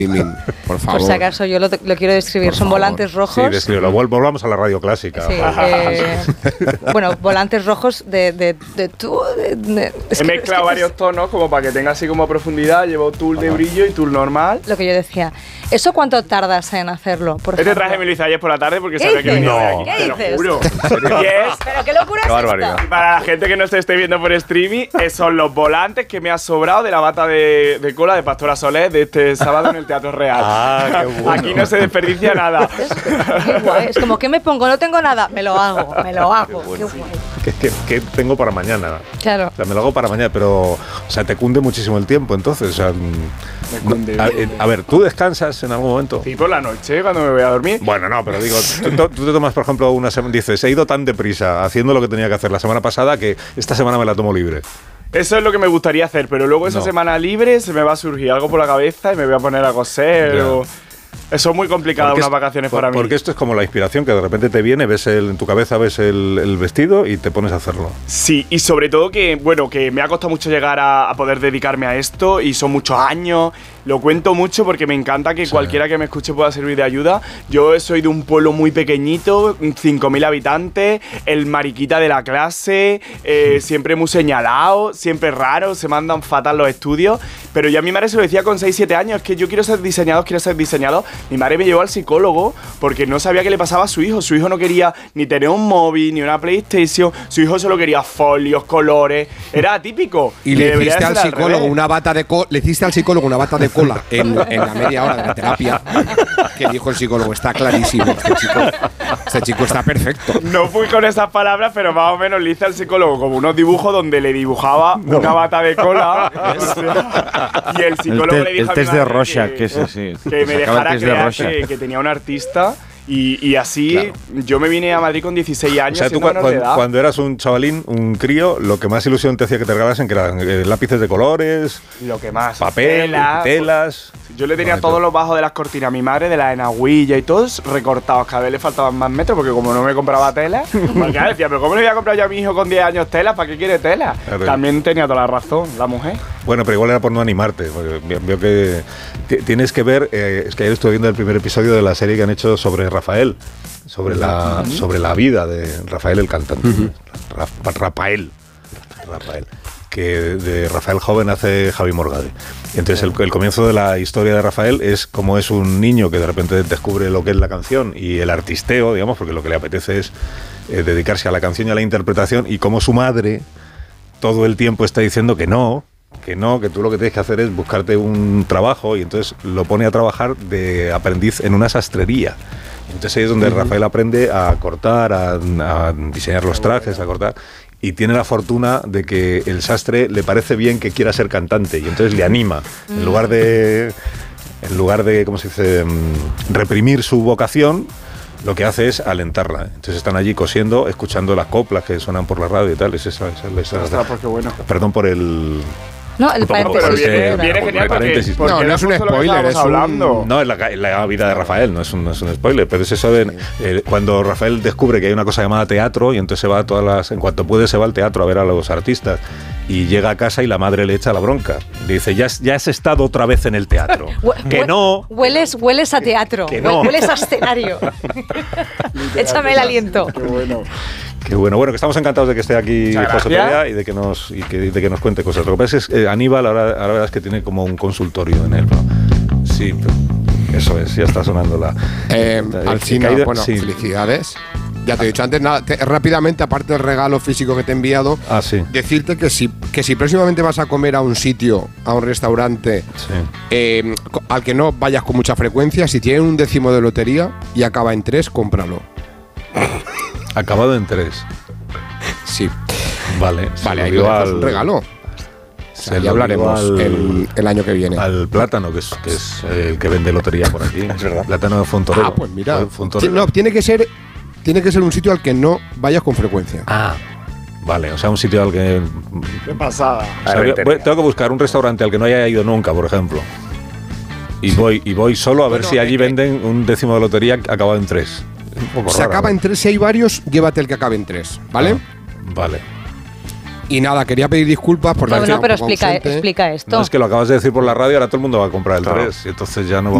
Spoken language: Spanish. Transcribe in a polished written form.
Por favor. Por si acaso, yo lo quiero describir. Por Son favor. volantes rojos. Sí, descríbelo. Volvamos a la radio clásica. Sí, bueno, volantes rojos de He mezclado varios tonos como para que tenga así como profundidad. Llevo tul de brillo y tul normal. Lo que yo decía. ¿Eso cuánto tardas en hacerlo? Este traje me lo hice ayer por la tarde porque sabía que venía de aquí. ¿Qué Te dices? lo juro. Pero qué locura es esta. Y para la gente que no se esté viendo por streaming, son los volantes que me ha sobrado de la bata de cola de Pastora Soler de este sábado en el Teatro Real. Qué bueno. Aquí no se desperdicia nada. Qué guay. Es como, ¿qué me pongo? No tengo nada. Me lo hago. Qué guay. ¿Qué tengo para mañana? Claro. O sea, me lo hago para mañana, pero o sea, te cunde muchísimo el tiempo, entonces. O sea, a ver, ¿tú descansas en algún momento? Sí, por la noche, cuando me voy a dormir. Bueno, no, pero digo, tú te tomas, por ejemplo, una semana, dices, he ido tan deprisa haciendo lo que tenía que hacer la semana pasada que esta semana me la tomo libre. Eso es lo que me gustaría hacer, pero luego esa semana libre se me va a surgir algo por la cabeza y me voy a poner a coser o... Eso es muy complicado, unas vacaciones para mí. Porque esto es como la inspiración, que de repente te viene, en tu cabeza ves el vestido y te pones a hacerlo. Sí, y sobre todo que, bueno, que me ha costado mucho llegar a poder dedicarme a esto y son muchos años. Lo cuento mucho porque me encanta que cualquiera que me escuche pueda servir de ayuda. Yo soy de un pueblo muy pequeñito, 5.000 habitantes, el mariquita de la clase, siempre muy señalado, siempre raro, se mandan fatal los estudios. Pero ya mi madre se lo decía con 6-7 años, es que yo quiero ser diseñador. Mi madre me llevó al psicólogo porque no sabía qué le pasaba a su hijo. Su hijo no quería ni tener un móvil, ni una PlayStation. Su hijo solo quería folios, colores. Era atípico. Y le hiciste al psicólogo una bata de cola en la media hora de la terapia, que dijo el psicólogo, está clarísimo, este chico está perfecto. No fui con esas palabras, pero más o menos le hice al psicólogo como unos dibujos donde le dibujaba una bata de cola. Y el psicólogo le dijo el test de Rorschach, que me dejara creer que tenía un artista. Y así yo me vine a Madrid con 16 años. O sea, tú cuando eras un chavalín, un crío, lo que más ilusión te hacía que te regalasen que eran lápices de colores, lo que más, papel, telas. Yo le tenía todos los bajos de las cortinas a mi madre, de la enagüilla y todos recortados. Cada vez le faltaban más metros porque como no me compraba tela, porque decía, pero ¿cómo le voy a comprar yo a mi hijo con 10 años tela? ¿Para qué quiere tela? Claro. También tenía toda la razón la mujer. Bueno, pero igual era por no animarte. Veo que tienes que ver, es que ayer estuve viendo el primer episodio de la serie que han hecho sobre Rafael, sobre la vida de Rafael el cantante. Rafael. Que de Rafael joven hace Javi Morgade. Entonces el comienzo de la historia de Rafael es como es un niño que de repente descubre lo que es la canción y el artisteo, digamos, porque lo que le apetece es dedicarse a la canción y a la interpretación, y como su madre todo el tiempo está diciendo que tú lo que tienes que hacer es buscarte un trabajo, y entonces lo pone a trabajar de aprendiz en una sastrería. Entonces ahí es donde Rafael aprende a cortar, a diseñar los trajes, a cortar. Y tiene la fortuna de que el sastre le parece bien que quiera ser cantante, y entonces le anima. En lugar de ¿cómo se dice?, reprimir su vocación, lo que hace es alentarla. Entonces están allí cosiendo, escuchando las coplas que suenan por la radio y tal. Es esa porque bueno. Perdón por el... No, el paréntesis. Viene genial porque no es un spoiler, es hablando. No, es la vida de Rafael, no es un spoiler, pero es eso de cuando Rafael descubre que hay una cosa llamada teatro, y entonces se va en cuanto puede se va al teatro a ver a los artistas, y llega a casa y la madre le echa la bronca. Le dice, ya has estado otra vez en el teatro. Que no. Hueles a teatro, que no. Hueles a escenario. Échame el aliento. Qué bueno. Qué bueno, que estamos encantados de que esté aquí José Perea y de que nos cuente cosas. Lo que pasa es que Aníbal ahora la verdad es que tiene como un consultorio en él, ¿no? Sí, eso es, ya está sonando la... Alsina, bueno, sí. Felicidades. Ya te he dicho antes, nada, rápidamente, aparte del regalo físico que te he enviado, decirte que si próximamente vas a comer a un sitio, a un restaurante, al que no vayas con mucha frecuencia, si tiene un décimo de lotería y acaba en 3, cómpralo. Acabado en 3. Sí. Vale, ahí es un regalo. Ya hablaremos el año que viene. Al Plátano, que es el que vende lotería por aquí. Es verdad. Plátano de Fontorero. Ah, pues mira. No, tiene que ser un sitio al que no vayas con frecuencia. Ah, vale. O sea, un sitio al que... Qué pasada. O sea, tengo que buscar un restaurante al que no haya ido nunca, por ejemplo. Y voy solo a ver si allí venden un décimo de lotería acabado en 3. Se acaba en 3, si hay varios, llévate el que acabe en 3, ¿vale? Vale. Y nada, quería pedir disculpas porque... No, pero explica esto. No, es que lo acabas de decir por la radio, ahora todo el mundo va a comprar el 3 y entonces ya no vamos